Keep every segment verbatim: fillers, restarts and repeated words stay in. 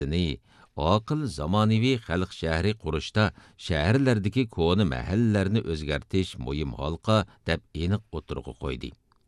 aqil zamonaviy xalq shahri qurishda shaharlardagi ko'ni mahallalarni o'zgartish muhim halqa deb aniq o'tirg'i qo'ydi.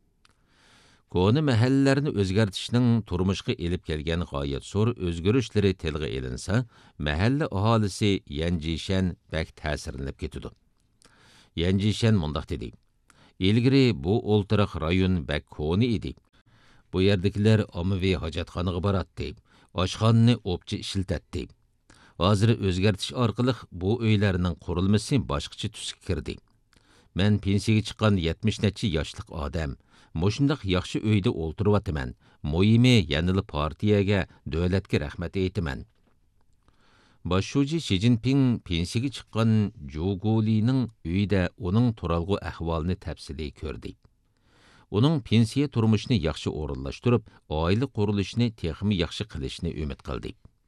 Ko'ni mahallalarni o'zgartishning turmushga elib kelgan g'oyat zo'r o'zgarishlari tilga ilinsa, mahalla aholisi Yanjishan bak ta'sirlanib ketadi. Yanjishan mundaq dedi: "Ilgari bu o'ltiraq rayon bak ko'ni edi. Bu yerdagilar ommaviy hojatxonaga boratdi, oshxonani o'pchi ishiltatdi. Hozir o'zgartish orqali bu uylarning qurilmasi boshqacha tusga kirdi. Men pensiyaga chiqqan yetmish necha yoshlik odam, mushundaq yaxshi uyda o'ltiryapman. Muhimi yanili partiyaga, davlatga rahmat aytaman." Boshlovchi Xi Jinping pensiyaga chiqqan Jugolining uyida uning turalg'u ahvolini tafsiliy ko'rdi. Uning pensiya turmushini yaxshi o'rinlashtirib, oila qurilishini texmi yaxshi qilishni umid qildi.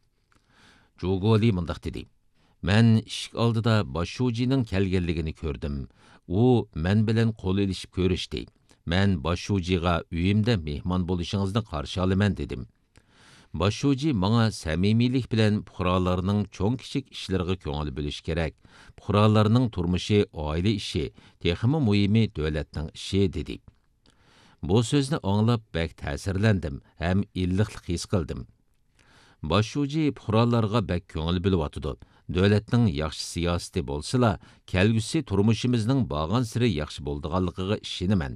Jugoli mundaq dedi: "Men ishik oldida boshlovchining kelganligini ko'rdim. U men bilan qo'l ilishib ko'rishdi. Men boshlovchiga uyimda mehmon bo'lishingizni qarshi olaman dedim. Boshlovchi menga samimiylik bilan fuqarolarning cho'ng kichik ishlariga ko'ngil bo'lish kerak. Fuqarolarning turmushi oila ishi, texmi muhimi davlatning ishi dedi." Bu so'zni anglab bak ta'sirlandim ham illiqlik his qildim. Boshlovchi fuqarolarga bak ko'ngil bo'lyotdi. Davlatning yaxshi siyosati bo'lsa-la, kelgusi turmushimizning borgan siri yaxshi bo'ldiganligiga ishonaman.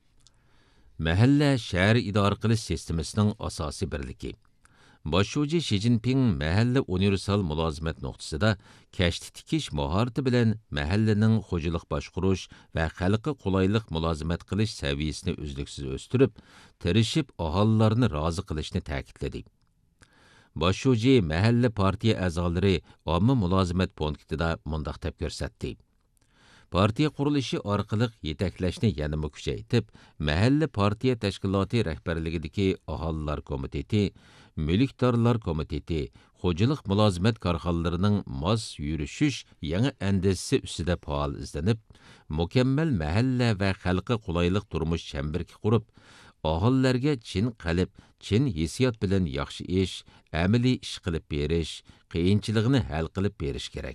Mahalla shahar idora qilish sistemasining asosiy birligi. Boshlovchi Xi Jinping mahalla universal mulozimat nuqtasida kashti tikish mahorati bilan mahallaning xo'jalik boshqarish va xalqqa qulaylik mulozimat qilish saviyasini uzluksiz o'stirib, tirishib aholilarni rozi qilishni ta'kidladi. Boshlovchi mahalla partiya a'zolari omma mulozimat punktida mundaq deb ko'rsatdi: "Partiya qurilishi orqali yetaklashni yanada kuchaytirib, mahalla partiya tashkiloti rahbarligidagi aholilar komiteti, mulkdorlar komiteti, xo'jalik mulozimat korxonalarining mos yurishish yangi andisi ustida faol izlanib, mukammal mahalla va xalqqa qulaylik turmush chambarki qurib, aholilarga chin qalb, chin hissiyot bilan yaxshi ish, amaliy ish qilib berish, qiyinchiligini hal qilib berish kerak."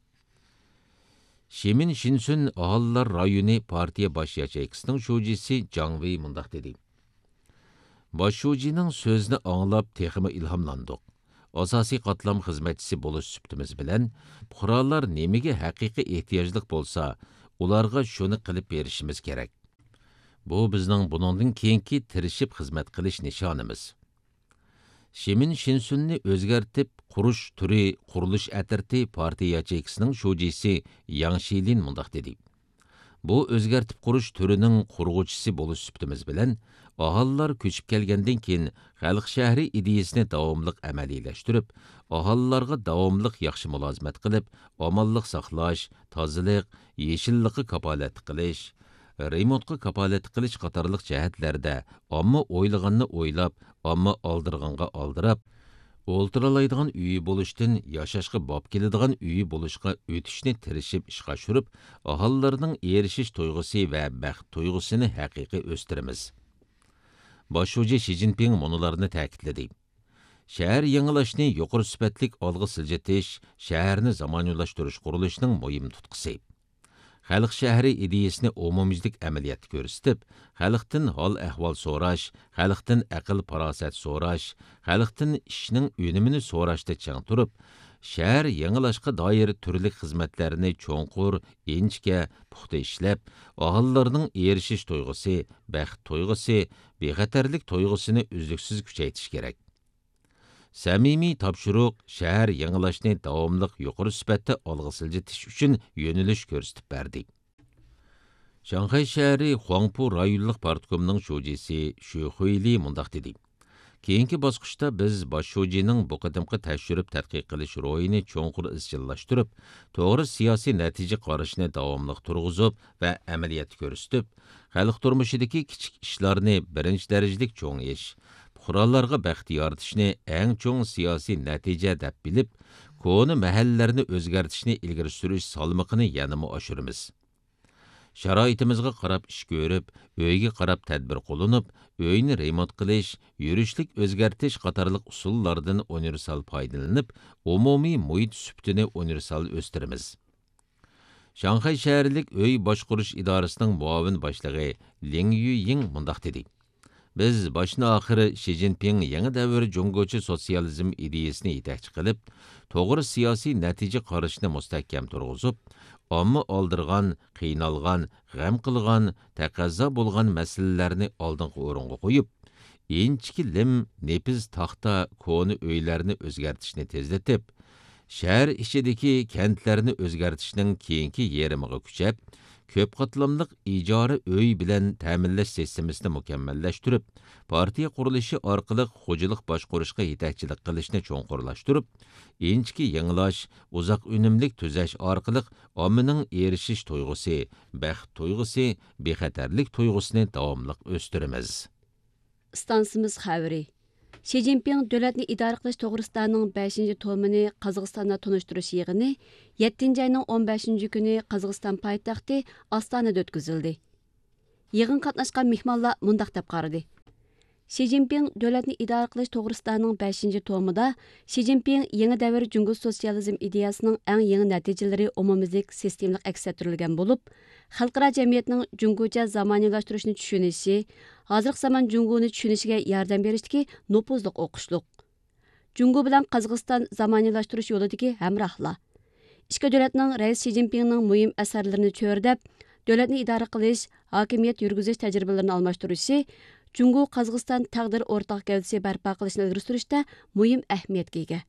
Shimin Shinsun aholilar rayoni partiya bosh yachaychisining sho'jisi Jang Wei mundaq dedi: "Boshlovchining so'zini anglab texmi ilhomlandik. Asosiy qatlam xizmatchisi bo'lish suhbatimiz bilan fuqarolar nimaga haqiqiy ehtiyojlik bo'lsa, ularga shuni qilib berishimiz kerak. Bu bizning buningdan keyingi tirishib xizmat qilish nishonimiz." Shimin Shinsunni o'zgartib qurish turi qurilish atirti partiya yachaychisining sho'jisi Yang Shilin mundaq dedi: "Bu o'zgartib qurish turining qurg'uvchisi bo'lish suhbatimiz bilan aholilar ko'chib kelgandan keyin xalq shahri ideyasini davomli amaliylashtirib, aholilarga davomli yaxshi mulozimat qilib, omonlik saqlash, tozalik, yeshillikqa kapolat qilish, remontga kapolat qilish qatorliq jihatlarda omma o'ylaganni o'ylab, omma oldirganga oldirab, o'ltiralaydigan uyi bo'lishdan yashashga bob keladigan uyi bo'lishga o'tishni tirishib ishga tushirib, aholilarning erishish tuyg'usi va baxt tuyg'usini haqiqiy o'stiramiz. Boshlovchi Xi Jinping munolarni ta'kidladi: "Shahar yangilashni yuqori sifatlik olg'a siljitish, shaharni zamoniylashtirish qurilishining muhim tutqisi. Xalq shahri ideyasini umumyuzlik amaliyotda ko'rsatib, xalqdan hol ahvol so'rash, xalqdan aql farosat so'rash, xalqdan ishning unumini so'rashda chang turib, shahar yangilashga doir turli xizmatlarni cho'nqur, inchga, puxta ishlab, aholilarning erishish tuyg'usi, baxt tuyg'usi, bexatarlik tuyg'usini uzluksiz kuchaytirish kerak. Samimiy topshiriq shahar yangilashni davomli yuqori sifatda olg'a siljitish uchun yo'nalish ko'rsatib berdi." Shanxay shahri Huangpu rayonlik partkomining sho'jisi Shu Huili mundaq dedi: "Keyingi bosqichda biz boshlovchining bu qadimqi tashirib tadqiq qilish ro'yini cho'nqur izchillashtirib, to'g'ri siyosiy natija qarashni davomli turg'izib va amaliyat ko'rsatib, xalq turmushidagi kichik ishlarni birinchi darajalik cho'ng ish, fuqarolarga baxt yoritishni eng cho'ng siyosiy natija deb bilib, ko'ni mahallalarni o'zgartishni ilgari surish salmoqini yanama oshiramiz. sharoitimizga qarab ish ko'rib, uyga qarab tadbir qo'llanib, uyni remont qilish, yurishlik o'zgartish qatorliq usullardan universal foydalanib, umumiy muhit suhbatini universal o'stiramiz. Shanxay shaharlik uy boshqurish idorasining muavin boshlig'i Ling Yuying mundaq dedi. Biz başına ahırı Xi Jinping yangi davr Jungochi sotsializm ideyasini yetakchi qilib, to'g'ri siyosiy natija qarashni mustahkam turg'izib, omma oldirgan, qiynalgan, g'am qilgan, taqazzo bo'lgan masalalarni oldingi o'ringa qo'yib, inchki lim, nepiz taxta koni uylarni o'zgartishni tezlatib, shahar ichidagi kentlarni o'zgartishning keyingi yerimiga kuchab, ko'p qatlamliq ijara uy bilan ta'minlash sistemasini mukammallashtirib, partiya qurilishi orqali xo'jalik boshqarishga yetakchilik qilishni cho'nqurlashtirib, inchki yangilash, uzoq unumlik tuzash orqali ommaning erishish tuyg'usi, baxt tuyg'usi, bexatarlik tuyg'usini davomli o'stiramiz. Stansimiz xabari. Xi Jinping dövlətni idarə qilish to'g'risidaning beshinchi tomini Qozog'istonda tunishtirish yig'ini yettinchi ayning o'n beshinchi kuni Qozog'iston poytaxti Ostonada o'tkazildi. Yig'in qatnashgan mehmonlar mundaq deb qaradi. Xi Jinping dövlətni idarə qilish to'g'risidaning beshinchi tomida Xi Jinping yangi davr Jungo sotsializm ideyasining eng yangi natijalari umumizlik sistemlik aks ettirilgan bo'lib, xalqaro jamiyatning Jungocha zamoniyalashtirishni tushunishi, hozirgi zamon Jungoni tushunishiga yordam berishdagi nopuzliq o'qishliq. Jungo bilan Qozog'iston zamoniylashtirish yo'lidagi hamrohlar. Ikki davlatning rais Xi Jinpingning muhim asarlarini cho'rdab, davlatni idora qilish, hokimiyat yurgizish tajribalarini almashtirishi, Jungo Qozog'iston taqdir o'rtaq gavdasi barpo qilishni ilgari surishda muhim ahamiyatga ega.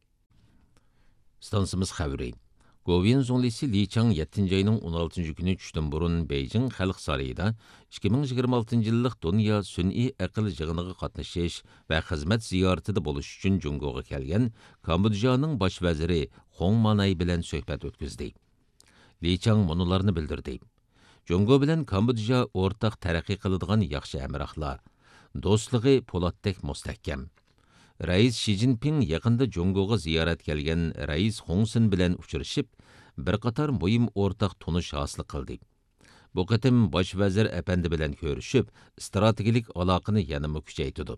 Stansimiz xabari. Govin zonlisi Li Chang yettinchi ayning o'n oltinchi kuni tushdan burun Beijing Xalq sarayida ikki ming yigirma oltinchi yillik Dunyo sun'iy aql yig'iniga qatnashish va xizmat ziyoratida bo'lish uchun Jungoga kelgan Kambodjaning bosh vaziri Hong Manay bilan suhbat o'tkazdi. Li Chang munolarni bildirdi. Jungo bilan Kambodja o'rtaq taraqqiy qiladigan yaxshi hamrohlar. Do'stligi po'latdek mustahkam. Rais Xi Jinping yaqinda Jungoga ziyorat kelgan Rais Hong Sen bilan uchrashib, bir qator muhim o'rtaq tunish hosil qildi. Bu qatim bosh vazir apandi bilan ko'rishib, strategik aloqani yanada kuchaytirdi.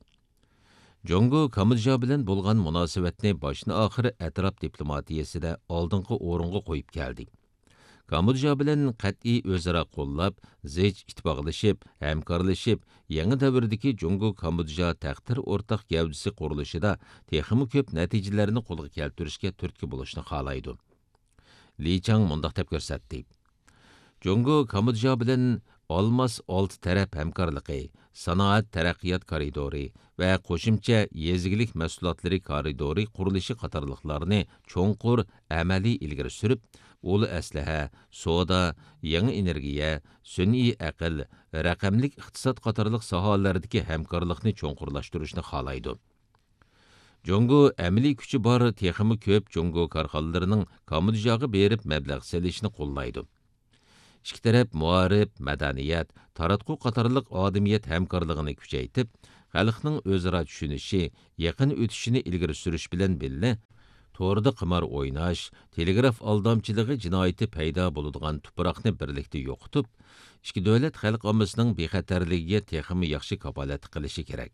Jungo Kambodja bilan bo'lgan munosabatni boshni oxiri atrof diplomatiyasida oldingi o'ringa qo'yib keldi. Kambodja bilan qat'iy o'zaro qo'llab, zich ittifoqlashib, hamkorlashib, yangi davrdagi Jungo Kambodja taqdir o'rtaq gavdasi qurilishida texmi ko'p natijalarni qo'lga keltirishga turtki bo'lishni xohlaydi. Li Chang mundaq deb ko'rsatdi. Jungo Kambodja bilan olmos olti taraf hamkorligi, sanoat taraqqiyot koridori va qo'shimcha yezigilik mahsulotlari koridori qurilishi qatorliqlarni cho'nqur amaliy ilgari surib, ulu aslaha, soda, yangi energiya, sun'iy aql, raqamlik iqtisod qatorliq sohalardagi hamkorlikni cho'nqurlashtirishni xohlaydi. Jungo amaliy kuchi bor texmi ko'p Jungo korxonalarining Kambodjaga berib mablag' selishni qo'llaydi. Ikki taraf muarif, madaniyat, taratqu qatorliq odamiyat hamkorligini kuchaytirib, xalqning o'zaro tushunishi, yaqin o'tishini ilgari surish bilan birga to'rda qimor o'ynash, telegraf aldamchiligi jinoyati paydo bo'ladigan tuproqni birlikda yo'qotib, ikki davlat xalq ommasining bexatarligiga texmi yaxshi kafolat qilishi kerak.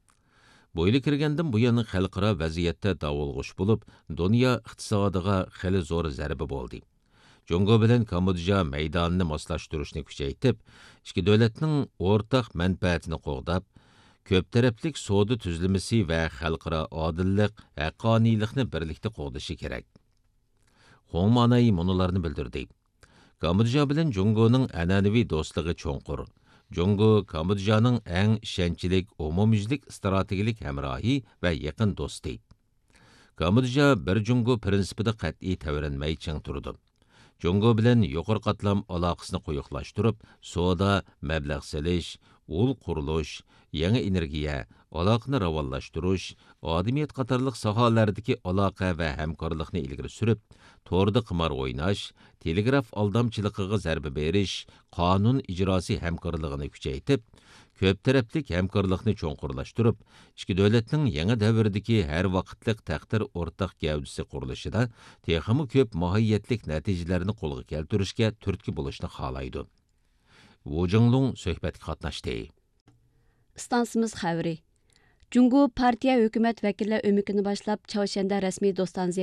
Bu yil kirgandan bu yana xalqaro vaziyatda davulg'ush bo'lib, dunyo iqtisodiga xili zo'r zarba bo'ldi. Jungo bilan Kambodja maydonini moslashtirishni kuchaytirib, ikki davlatning o'rtaq manfaatini qo'g'dab, ko'p taraflik savdo tuzilmasi va xalqaro odillik, haqqoniylikni birlikda qo'g'dashi kerak. Hong Manay munolarni bildirdi. Kambodja bilan Jungoning an'anaviy do'stligi cho'nqur. Jungo Kambodjaning eng ishonchlik, umumyuzlik strategik hamrohi va yaqin do'sti. Kambodja bir Jungo prinsipida qat'iy tavrinmay ching turdi. Jungo bilan yuqori qatlam aloqasini qo'yiqlashtirib, savdo, mablag' selish, ul qurilish, yangi energiya, aloqani ravonlashtirish, odamiyat qatorliq sohalardagi aloqa va hamkorlikni ilgari surib, to'rda qimor o'ynash, telegraf aldamchiligiga zarba berish, qonun ijrosi hamkorligini kuchaytirib, ko'p taraflik hamkorlikni cho'nqurlashtirib, ikki davlatning yangi davrdagi har vaqtlik taqdir o'rtaq gavdasi qurilishida texmi ko'p mohiyatlik natijalarni qo'lga keltirishga turtki bo'lishni xohlaydi. Wu Jinglong söhbətə qatnaşdı. Stansimiz xəbəri. Cungu partiya hökumət vəkillər ömükünü başlap Çavşanda rəsmi dostan